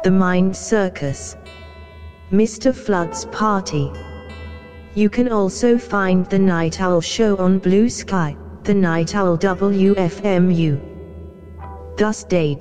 The Mind Circus, Mr. Flood's Party. You can also find The Night Owl Show on Blue Sky, The Night Owl WFMU. Thus date